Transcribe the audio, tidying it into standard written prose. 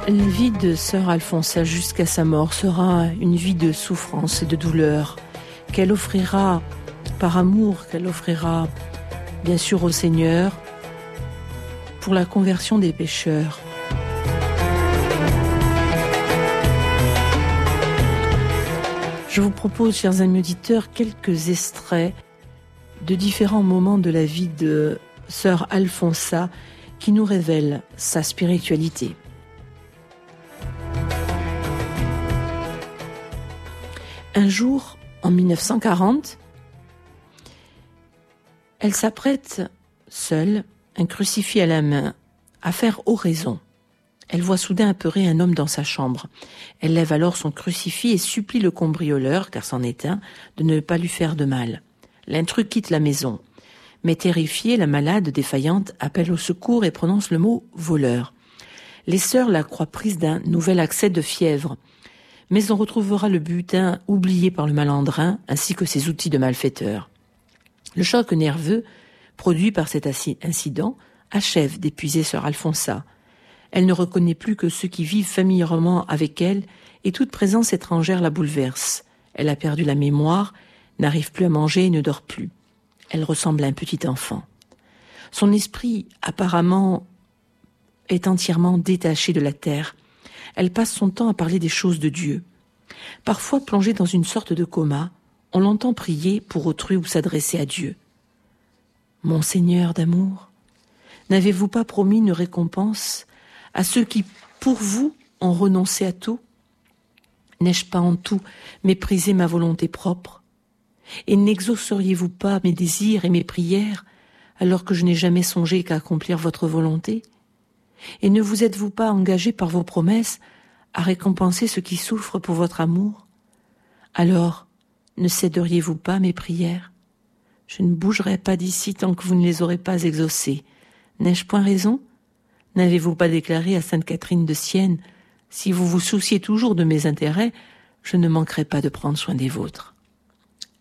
La vie de sœur Alfonsa jusqu'à sa mort sera une vie de souffrance et de douleur qu'elle offrira par amour, qu'elle offrira bien sûr au Seigneur pour la conversion des pécheurs. Je vous propose, chers amis auditeurs, quelques extraits de différents moments de la vie de sœur Alfonsa qui nous révèlent sa spiritualité. Un jour, en 1940, elle s'apprête, seule, un crucifix à la main, à faire oraison. Elle voit soudain apeurer un homme dans sa chambre. Elle lève alors son crucifix et supplie le cambrioleur, car c'en est un, de ne pas lui faire de mal. L'intrus quitte la maison. Mais terrifiée, la malade, défaillante, appelle au secours et prononce le mot « voleur ». Les sœurs la croient prise d'un nouvel accès de fièvre. Mais on retrouvera le butin oublié par le malandrin, ainsi que ses outils de malfaiteur. Le choc nerveux, produit par cet incident, achève d'épuiser sœur Alfonsa. Elle ne reconnaît plus que ceux qui vivent familièrement avec elle, et toute présence étrangère la bouleverse. Elle a perdu la mémoire, n'arrive plus à manger et ne dort plus. Elle ressemble à un petit enfant. Son esprit, apparemment, est entièrement détaché de la terre. Elle passe son temps à parler des choses de Dieu. Parfois, plongée dans une sorte de coma, on l'entend prier pour autrui ou s'adresser à Dieu. « Mon Seigneur d'amour, n'avez-vous pas promis une récompense à ceux qui, pour vous, ont renoncé à tout? N'ai-je pas en tout méprisé ma volonté propre? Et n'exauceriez-vous pas mes désirs et mes prières alors que je n'ai jamais songé qu'à accomplir votre volonté? Et ne vous êtes-vous pas engagé par vos promesses à récompenser ceux qui souffrent pour votre amour? Alors, ne céderiez-vous pas mes prières? Je ne bougerai pas d'ici tant que vous ne les aurez pas exaucées. N'ai-je point raison? N'avez-vous pas déclaré à sainte Catherine de Sienne: si vous vous souciez toujours de mes intérêts, je ne manquerai pas de prendre soin des vôtres.